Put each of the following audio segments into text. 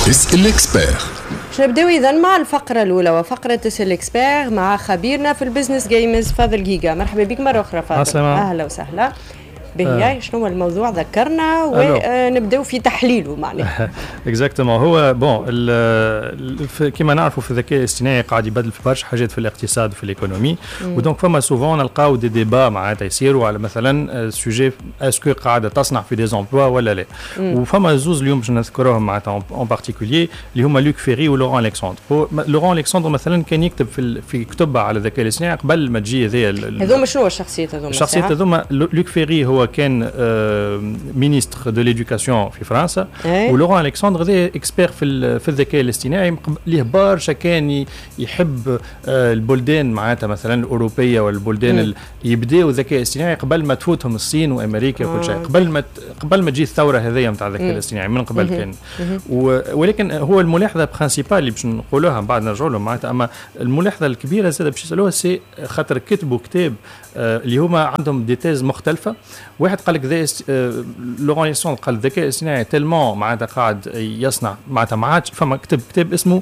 اسأل الاكسبير. نبداو إذا مع الفقرة الأولى وفقرة اسأل الاكسبير مع خبيرنا في البزنس جيمز فاضل جيجا. مرحبا بك مرة أخرى فاضل. أهلا وسهلا. بهي شنو الموضوع ذكرنا ونبداو في تحليله معناها. اكزاكتومون. هو بون كما نعرفوا في الذكاء الاصطناعي قاعد يبدل في برشا حاجات في الاقتصاد وفي الايكونومي، ودونك فما سوفون نلقاو دي ديبا معناتها يصيروا على مثلا سوجي اسكو قاعده تصنع في دي زومبلوا ولا لا. وفما زوز اليوم باش نذكرهم معناتها اون بارتيكولير اللي هما لوك فيري ولوران الكسندر. لوران الكسندر مثلا كان يكتب في كتبه على الذكاء الاصطناعي قبل ما تجي هذوما شنو الشخصيات هذوما؟ الشخصيات هذوما لوك فيري هو كان مينيستر دو ليدوكاسيون في فرنسا، ولوران الكسندر هذا اكسبير في الذكاء الاصطناعي، ليه برشا كان يحب البلدان معناتها مثلا الاوروبيه والبلدان اللي يبداوا الذكاء الاصطناعي قبل ما تفوتهم الصين وامريكا وكل شيء، قبل ما تجي الثوره هذيا نتاع الذكاء الاصطناعي من قبل كان. ولكن هو الملاحظه برينسيبال اللي باش نقولوها بعد نرجعوا له معناتها، اما الملاحظه الكبيره زاد باش يسالوها سي خاطر كتبوا كتاب اللي هما عندهم دي تيز مختلفه. واحد قال لك لوران الكسندر قال الذكاء الاصطناعي تلمون معناتها قاعد يصنع معناتها ما عادش فما كتاب اسمه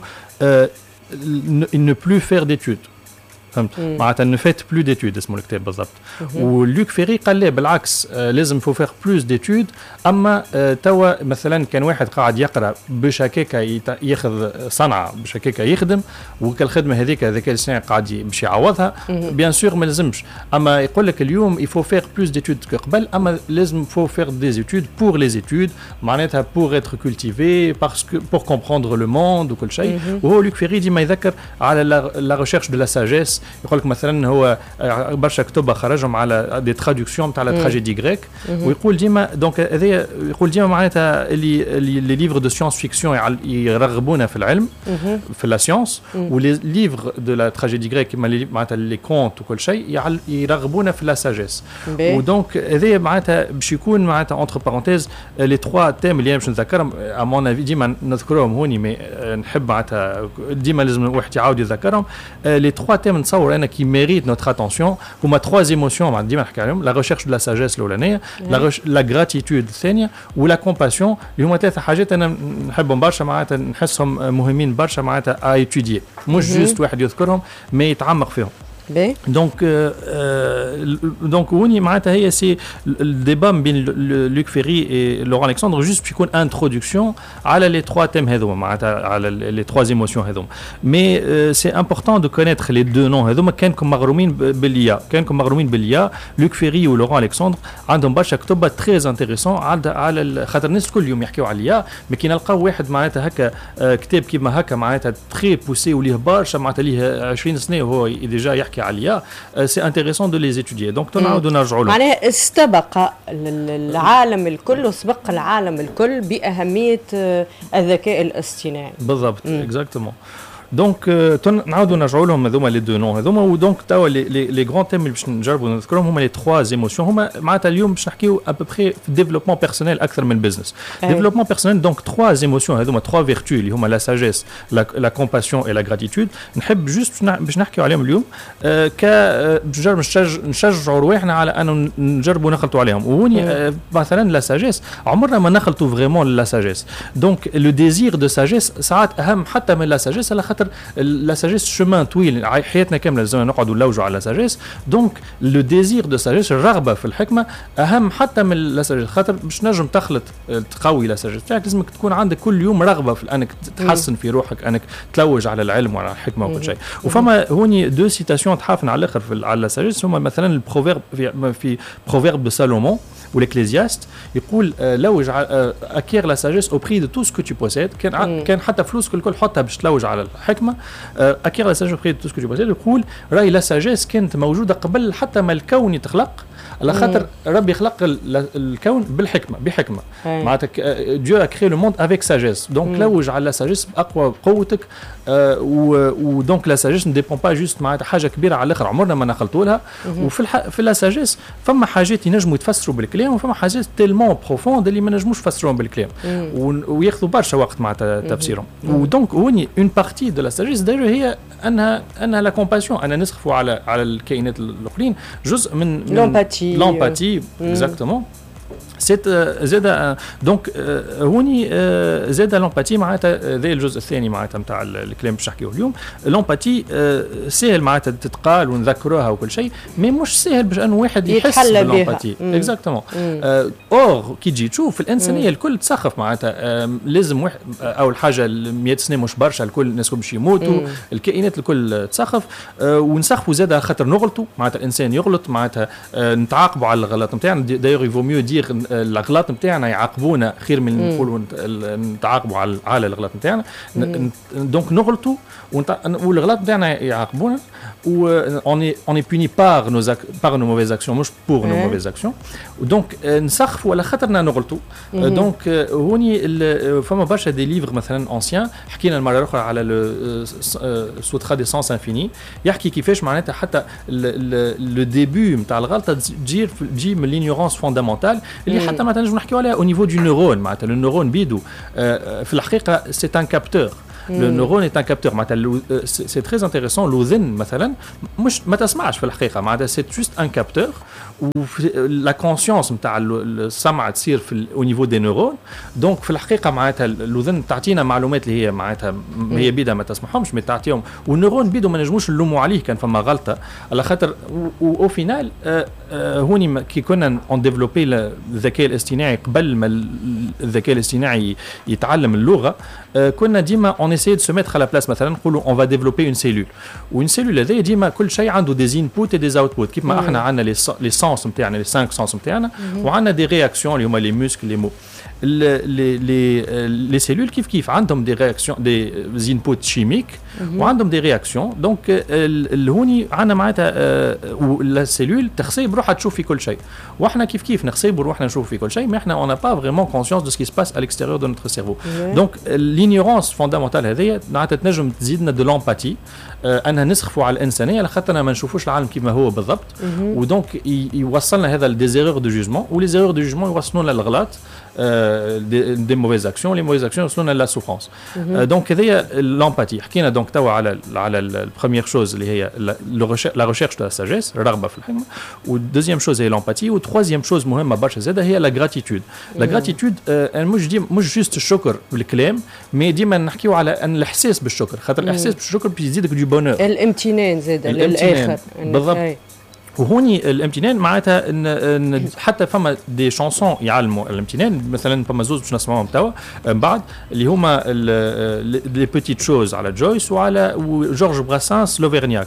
ne plus faire d'études. فهمت معناتها ne faites plus d'études اسمه الكتاب بالضبط. ولوك فيري قال لي بالعكس لازم فو فيغ بلوس ديتود. اما توا مثلا كان واحد قاعد يقرا باش هكاك ياخذ صنعه باش هكاك يخدم، وكالخدمه هذيك الذكاء الاصطناعي قاعد باش يعوضها بيان سور ما لازمش. اما يقول لك اليوم يفو فيغ بلوس ديتود قبل، اما لازم فو فيغ دي زيتود بور لي زيتود معناتها بور اتر كولتيفي باسكو بور كومبروندر لو موند وكل شيء. وهو لوك فيري ديما يذكر على لا ريشيرش دو لا ساجيس. يقول لك مثلا هو برشا كتب خرجهم على دي ترادكسيون تاع لا تراجيدي غريك، ويقول ديما دونك هذا يقول ديما معناتها لي ليفر دو سيونس فيكسيون يرغبونا في العلم في لا سيونس، ولي ليفر دو لا تراجيدي غريك معناتها لي كونت وكل شيء يرغبونا في لا ساجيس. ودونك هذا معناتها باش يكون معناتها اونتر بارونتيز لي تخوا تيم اللي باش نذكرهم امون افي ديما نذكرهم هوني، مي نحب معناتها ديما لازم واحد يعاود يذكرهم لي تخوا تيم نتصور انا كي ميريت نوتر اتونسيون. هما تخوا ايموسيون ديما نحكي عليهم، لا ريشيرش دو لا ساجيس الاولانيه، لا غراتيتود الثانيه، ولا كومباسيون اللي هما ثلاثه حاجات انا نحبهم برشا معناتها نحسهم مهمين برشا معناتها ا ايتوديي، مش جوست واحد يذكرهم مي يتعمق فيهم. دونك وني معناتها هي سي الديبا بين لوك فيري و لوران الكسندر جوست باش يكون انتروداكسيون على لي تخوا تيم هذوما معناتها على لي تخوا ايموسيون هذوما. مي سي امبورطون دو كونيتر لي دو نون هذوما. كانكم مغرومين بالليا لوك فيري و لوران الكسندر عندهم برشا كتب تري انتريسون على خاطر الناس كل يوم يحكيو على الليا، مي كي نلقاو واحد معناتها هكا كتاب كيما هكا معناتها تري بوسي وليه برشا معناتها ليه 20 سنه وهو ديجا يحكي عليها، سي انتريسون دو لي زيتوديي. دونك تنعاودوا نرجعوا له. معناها استبق العالم الكل وسبق العالم الكل باهميه الذكاء الاصطناعي. بالضبط اكزاكتومون. دونك نعاودوا نرجعوا لهم هذوما لي دو نون هذوما. ودونك توا لي غران تيم اللي باش نجربوا نذكرهم هما لي تخوا ايموسيون. هما معناتها اليوم باش نحكيو ابوبري في ديفلوبمون بيرسونيل اكثر من بزنس. ديفلوبمون بيرسونيل دونك تخوا ايموسيون هذوما تخوا فيرتو اللي هما لا ساجيس لا كومباسيون اي لا غراتيتود. نحب جوست باش نحكيو عليهم اليوم نجرب نشجعوا رواحنا على انه نجربوا نخلطوا عليهم. ووني مثلا لا ساجيس عمرنا ما نخلطوا فريمون لا ساجيس. دونك لو ديزير دو ساجيس ساعات اهم حتى من لا ساجيس، على خاطر لا ساجيس شومان طويل حياتنا كامله لازم نقعدوا نلوجوا على لا ساجيس. دونك لو ديزير دو ساجيس الرغبه في الحكمه اهم حتى من لا ساجيس، خاطر باش نجم تخلط تقوي لا ساجيس تاعك لازمك تكون عندك كل يوم رغبه في انك تحسن في روحك، انك تلوج على العلم وعلى الحكمه وكل شيء. وفما هوني دو سيتاسيون تحافن على الاخر على لا ساجيس. هما مثلا البروفيرب في بروفيرب دو سالومون والإكليزياست يقول لوج اكير لا ساجيس او بري دو تو سكو تو بوسيد. كان حتى فلوسك الكل حطها باش تلوج على الحكمه. اكير لا ساجيس او بري دو تو سكو تو بوسيد. يقول راي لا ساجيس كانت موجوده قبل حتى ما الكون يتخلق، على خاطر ربي خلق الكون بالحكمه بحكمه معناتها ديو ا كري لو موند افيك ساجيس. دونك لوج على لا ساجيس باقوى قوتك. ودونك لا ساجيس نديبون با جوست معناتها حاجه كبيره على الاخر عمرنا ما نخلطوا لها. وفي لا ساجيس فما حاجات ينجموا يتفسروا بالكلام، وفما حاجات تيلمون بروفوند اللي ما نجموش نفسروهم بالكلام وياخذوا برشا وقت معناتها تفسيرهم. ودونك هوني اون بارتي دو لا ساجيس داير هي انها لا كومباسيون، انا نسخفوا على الكائنات الاخرين، جزء من لومباتي اكزاكتومون. سيت زاد دونك هوني زاد لومباتي معناتها ذا الجزء الثاني معناتها نتاع الكلام باش نحكيوه اليوم. لومباتي سهل معناتها تتقال ونذكروها وكل شيء، مي مش سهل باش انه واحد يحس باللومباتي. اكزاكتومون. اور كي تجي تشوف الانسانيه الكل تسخف معناتها لازم واحد اول حاجه 100 سنه مش برشا، الكل الناس باش يموتوا، الكائنات الكل تسخف، ونسخفوا زاد خاطر نغلطوا معناتها الانسان يغلط معناتها نتعاقبوا على الغلط نتاعنا. دايوغ يفو ميو دير الغلط نتاعنا يعاقبونا خير من نقولوا نتعاقبوا على الغلط نتاعنا. دونك نغلطوا والغلط نتاعنا يعاقبونا، on est puni par nos mauvaises actions مش pour nos mauvaises actions. دونك نسخفوا على خاطرنا نغلطوا. دونك هوني فما برشا دي ليفر مثلا اونسيان، حكينا المره الاخرى على سوترا دي سانس انفيني، يحكي كيفاش معناتها حتى لو ديبي نتاع الغلطه تجي من لينيورونس فوندامونتال اللي حتى ما تنجموا نحكيو عليها او نيفو دو نيرون. معناتها النيرون بيدو في الحقيقه سي ان كابتور. Le neurone est un capteur. C'est très intéressant. l'udhn مثلا مش ما تسمعش في الحقيقه معناتها c'est juste un capteur la conscience نتاع السمع تصير في au niveau des neurones. دونك في الحقيقه معناتها الأذن تعطينا معلومات اللي هي معناتها هي بيدا ما تسمعهمش، ما تعطيهم، والنيرون بيدو ما نجموش نلوموا عليه كان فما غلطه على خاطر او فينال هوني كي كنا اون ديفلوبي الذكاء الاصطناعي قبل ما الذكاء الاصطناعي يتعلم اللغه كنا ديما اون اساي دو سو ميتر على بلاس. مثلا نقولوا اون فا ديفلوبي اون سيلول، وين سيلول هذه ديما كل شيء عنده دي انبوت دي اوتبوت كيف ما احنا عندنا لي سانس نتاعنا لي 5 سانس نتاعنا، وعندنا دي رياكسيون اللي هما لي موسكل لي مو les cellules كيف عندهم des réactions des inputs chimiques وعندهم des réactions. donc هوني عندنا معناتها la cellule تخصي بروحها تشوف في كل شيء، واحنا كيف نخصي بروحنا نشوف في كل شيء، mais احنا on n'a pas vraiment conscience de ce qui se passe à l'extérieur de notre cerveau. donc l'ignorance fondamentale هذه معناتها تنجم تزيدنا de l'empathie، انها نسخفوا على الانسانيه على خاطرنا ما نشوفوش العالم كيما هو بالضبط، ودونك يوصلنا هذا des erreurs de jugement، و les erreurs de jugement يوصلونا للغلط des mauvaises actions، les mauvaises actions يوصلونا لا souffrance. donc هذه l'empathie. حكينا دونك توا على البريمير شوز اللي هي la recherche de la sagesse، الرغبه في الحكمه، والدوزيام شوز هي l'empathie، وتروازيام شوز مهمه برشا زاده هي la gratitude. la gratitude مش جوست الشكر بالكلام، مي ديما نحكيو على ان الاحساس بالشكر، خاطر الاحساس بالشكر بيزيدك دو بونور، الامتنان زاده للاخر بالضبط. وهوني الامتنان معناتها ان حتى فما دي شانسون يعلموا الامتنان، مثلا فما زوز باش نسمعوهم توا بعد اللي هما لي بيتيت شوز على جويس وعلى جورج براسانس لوفيرنياك.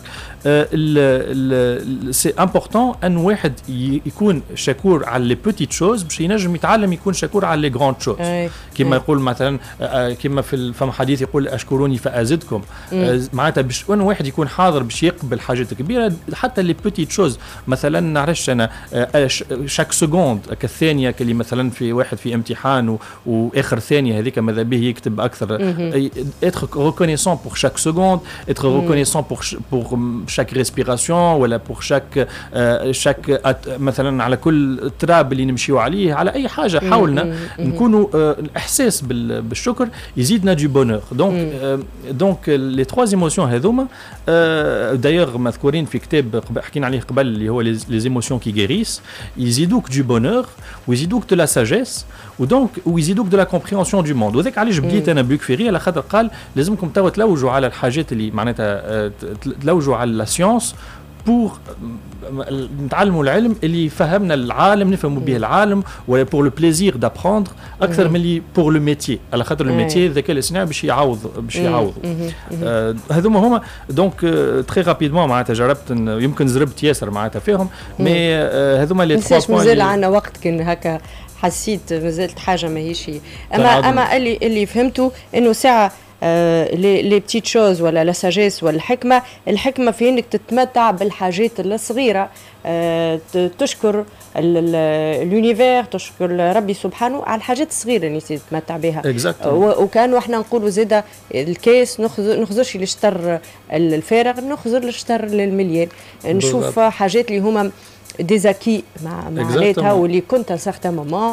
سي امبورطون ان واحد يكون شكور على لي بيتيت شوز باش ينجم يتعلم يكون شكور على لي غراند شوز. كما يقول مثلا كما في فما حديث يقول اشكروني فازدكم، معناتها باش ان واحد يكون حاضر باش يقبل حاجات كبيره، حتى لي بيتيت شوز مثلا نعرفش انا شاك سكوند كالثانيه اللي مثلا في واحد في امتحان واخر ثانيه هذيك ماذا به يكتب اكثر، être reconnaissant pour chaque seconde، être reconnaissant pour chaque respiration ولا pour chaque مثلا على كل تراب اللي نمشيو عليه، على اي حاجه حاولنا نكونوا الاحساس بالشكر يزيدنا دو بونور. دونك لي تروا ايموسيون هذوما دايوغ مذكورين في كتاب حكينا عليه قبل اللي هو les émotions qui guérissent، يزيدوك du bonheur ويزيدوك de la sagesse ودونك ويزيدوك de la compréhension du monde. وذاك علاش بديت انا بلوك فيري على خاطر قال لازمكم توا تلوجوا على الحاجات اللي معناتها تلوجوا على لا سيونس بور نتعلموا العلم اللي يفهمنا العالم، نفهموا به العالم، ولا بور لو بليزير دابروندر اكثر من اللي بور لو ميتيي، على خاطر الميتيي الذكاء الاصطناعي باش يعوض هذوما هما. دونك تري رابيدمون معناتها جربت يمكن زربت ياسر معناتها فيهم، مي هذوما لي 3 بوين. مازال عندنا وقت كان هكا حسيت مازالت حاجه ماهيش، اما اللي فهمته انه ساعه لي بتيت شوز ولا لا ساجيس ولا الحكمه في انك تتمتع بالحاجات الصغيره، تشكر اليونيفير، تشكر ربي سبحانه على الحاجات الصغيره اللي تتمتع بها. وكانوا احنا نقولوا زاده الكيس نخزرش للشطر الفارغ، نخزر للشطر للمليان، نشوف حاجات اللي هما ديزاكي معناتها واللي كنت سارتان مومون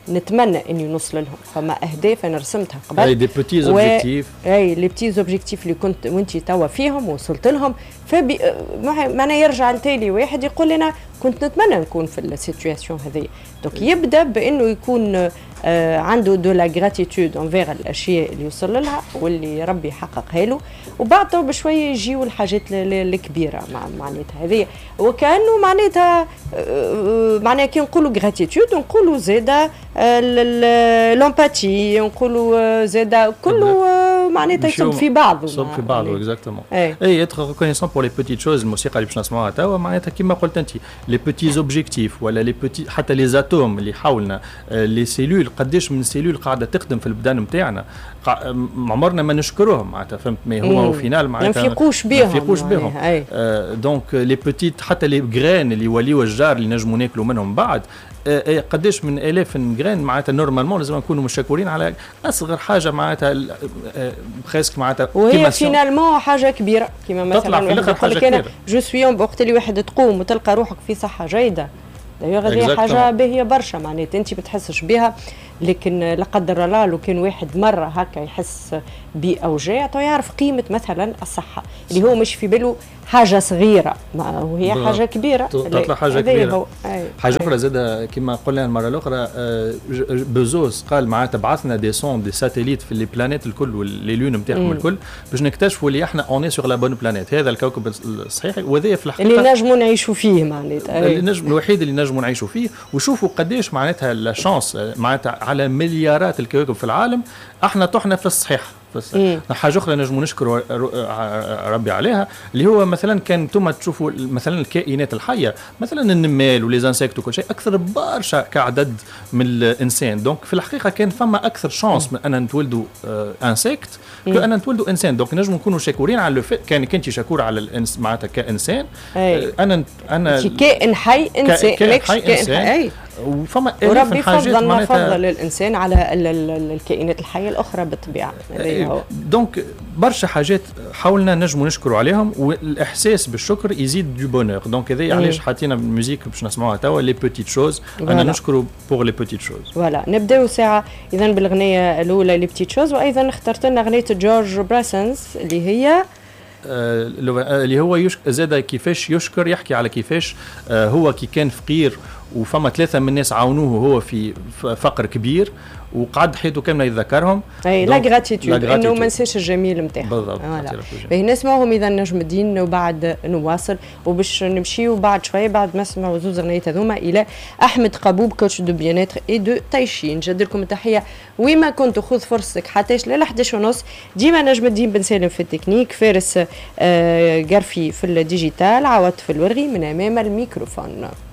نتمنى اني نوصل لهم. فما اهداف انا رسمتها قبل، اي دي بوتي اوبجيكتيف، اي لي بوتي اوبجيكتيف اللي كنت وانت توا فيهم وصلت لهم. معناها يرجع لتالي واحد يقول لنا كنت نتمنى نكون في السيتوياسيون هذه. دونك يبدا بانه يكون عنده دو لا غراتيتود انفيغ الاشياء اللي وصل لها واللي ربي يحققها له، وبعد بشويه يجيو الحاجات الكبيره معناتها هذه. وكانه معناها كي نقولوا غراتيتود نقولوا زاده لومباتي، نقولوا زاده كله معناتها يصب في بعضه، يصب في بعضه اكزاكتومون. اي اتر ريكونيسون بور لي بوتيت شوز. الموسيقى اللي باش نسمعوها توا معناتها كيما قلت انت لي بوتي اوبجيكتيف ولا لي بوتي حتى لي زاتوم اللي حولنا، لي سيلول قداش من سيلول قاعده تخدم في البدن نتاعنا عمرنا ما نشكرهم معناتها، فهمت؟ ما هو فينال معناتها ما نفيقوش بهم. دونك لي بوتيت حتى لي غرين اللي يوليو الجار اللي نجموا ناكلوا منهم بعد، قداش من الاف غرين معناتها نورمالمون لازم نكونوا مشكورين على اصغر حاجه معناتها بريسك معناتها، وهي فينالمون حاجه كبيره كيما مثلا يقول لك انا جو سوي وقت اللي واحد تقوم وتلقى روحك في صحه جيده، هذه حاجه باهيه برشا معناتها انت ما تحسش بها. لكن لا قدر الله لو كان واحد مره هكا يحس باوجاع تو يعرف قيمه مثلا الصحه اللي هو مش في باله حاجه صغيره وهي حاجه كبيره، تطلع حاجه كبيره. حاجه اخرى زاد كما قلنا المره الاخرى، بوزوس قال معناتها بعثنا دي سون دي ساتيليت في لي بلانيت الكل واللي لون نتاعهم الكل باش نكتشفوا اللي احنا اوني سور لا بون بلانيت، هذا الكوكب الصحيح وهذا في الحقيقه اللي نجموا نعيشوا فيه معناتها، الوحيد اللي نجموا نعيشوا فيه. وشوفوا قداش معناتها لا شانس معناتها على مليارات الكواكب في العالم احنا طحنا في الصحيح. حاجه اخرى نجموا نشكروا ربي عليها اللي هو مثلا كان انتم تشوفوا مثلا الكائنات الحيه مثلا النمال وليزانسيكت وكل شيء اكثر برشا كعدد من الانسان. دونك في الحقيقه كان فما اكثر شانس من ان نتولدوا انسيكت كأن نتولدوا انسان. دونك نجموا نكونوا شاكورين على كان كنتي شكور على الانس معناتها كانسان. انا كائن حي انسان، كائن حي. وفما وربي فضل الانسان على الكائنات الحيه الاخرى بالطبيعه. دونك برشا حاجات حاولنا نجموا نشكروا عليهم، والاحساس بالشكر يزيد دو بونور. دونك هذا علاش حاطين الموسيقى باش نسمعوها توا لي بوتيت شوز. انا نشكروا بور لي بوتيت شوز. فوالا نبداو ساعه اذا بالاغنيه الاولى لي بوتيت شوز، وايضا اخترت لنا اغنيه جورج براسنز اللي هي اللي هو زاد كيفاش يشكر، يحكي على كيفاش هو كي كان فقير وفما 3 من الناس عاونوه وهو في فقر كبير وقعد حياته كامله يتذكرهم. اي لا غراتيتود انه ما نساش الجميل نتاعهم. بالضبط. باهي نسمعوهم اذا نجم الدين وبعد نواصل وباش نمشيو بعد شويه بعد ما نسمعوا زوز اغنيات هذوما الى احمد قبوب كوتش دو بيانيتر اي دو تايشي. نجد لكم التحيه وما كنتوا، خذ فرصتك حتى ل 11:30. ديما نجم الدين بن سالم في التكنيك، فارس قرفي في الديجيتال، عوض في الورغي من امام الميكروفون.